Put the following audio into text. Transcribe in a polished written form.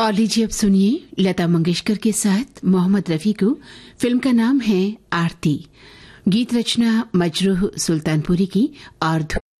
और लीजिए अब सुनिए लता मंगेशकर के साथ मोहम्मद रफी को। फिल्म का नाम है आरती। गीत रचना मजरूह सुल्तानपुरी की और